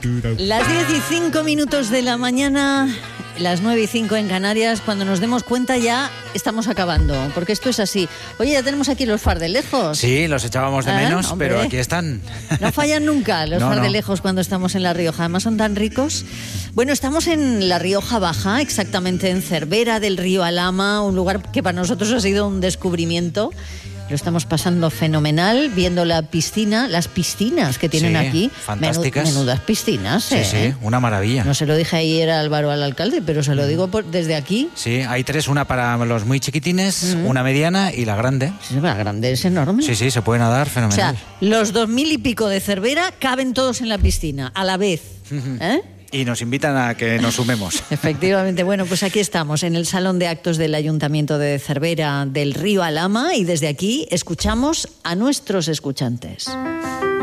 Las 10:05 de la mañana, las 9:05 en Canarias. Cuando nos demos cuenta ya estamos acabando, porque esto es así. Oye, ya tenemos aquí los fardelejos. Sí, los echábamos de menos, hombre, pero aquí están. No fallan nunca los fardelejos cuando estamos en La Rioja. Además son tan ricos. Bueno, estamos en La Rioja Baja, exactamente en Cervera del Río Alhama, un lugar que para nosotros ha sido un descubrimiento. Lo estamos pasando fenomenal, viendo la piscina, las piscinas que tienen aquí. Fantásticas. Menudas piscinas, Sí, una maravilla. No se lo dije ayer a Álvaro, al alcalde, pero se lo digo desde aquí. Sí, hay tres, una para los muy chiquitines, una mediana y la grande. Sí, la grande es enorme. Sí, se puede nadar fenomenal. O sea, los 2000 y pico de Cervera caben todos en la piscina, a la vez. Y nos invitan a que nos sumemos. Efectivamente. Bueno, pues aquí estamos, en el Salón de Actos del Ayuntamiento de Cervera del Río Alhama, y desde aquí escuchamos a nuestros escuchantes.